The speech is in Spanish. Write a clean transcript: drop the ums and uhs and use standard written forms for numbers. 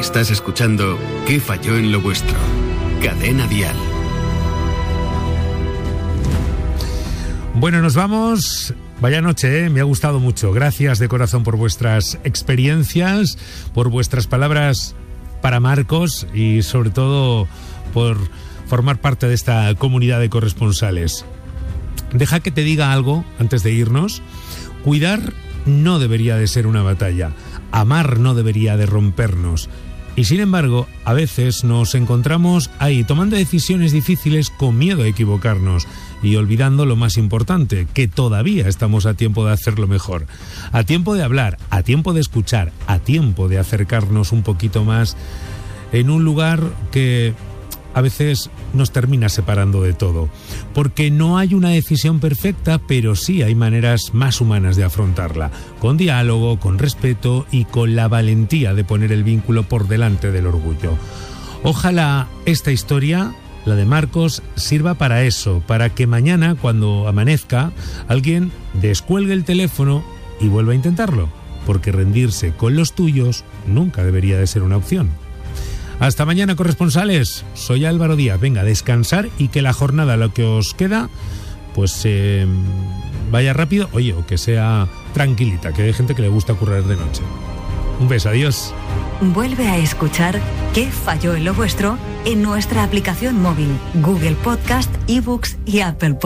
Estás escuchando ¿Qué falló en lo vuestro? Cadena Dial. Bueno, nos vamos. Vaya noche, me ha gustado mucho. Gracias de corazón por vuestras experiencias, por vuestras palabras para Marcos y sobre todo por formar parte de esta comunidad de corresponsales. Deja que te diga algo antes de irnos. Cuidar no debería de ser una batalla. Amar no debería de rompernos. Y sin embargo, a veces nos encontramos ahí tomando decisiones difíciles con miedo a equivocarnos y olvidando lo más importante, que todavía estamos a tiempo de hacerlo mejor. A tiempo de hablar, a tiempo de escuchar, a tiempo de acercarnos un poquito más en un lugar que a veces nos termina separando de todo. Porque no hay una decisión perfecta, pero sí hay maneras más humanas de afrontarla. Con diálogo, con respeto y con la valentía de poner el vínculo por delante del orgullo. Ojalá esta historia, la de Marcos, sirva para eso, para que mañana, cuando amanezca, alguien descuelgue el teléfono y vuelva a intentarlo. Porque rendirse con los tuyos nunca debería de ser una opción. Hasta mañana, corresponsales. Soy Álvaro Díaz. Venga, a descansar y que la jornada, lo que os queda, pues vaya rápido. Oye, o que sea tranquilita, que hay gente que le gusta currar de noche. Un beso, adiós. Vuelve a escuchar ¿Qué falló en lo vuestro? En nuestra aplicación móvil, Google Podcast, eBooks y Apple Podcast.